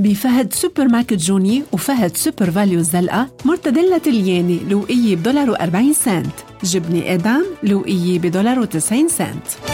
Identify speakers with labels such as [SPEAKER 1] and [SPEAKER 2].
[SPEAKER 1] بفهد سوبر ماركت جوني وفهد سوبر فاليو الزلقة مرتديلا تلياني لوقية $1.40، جبنة إدام لوقية $1.90.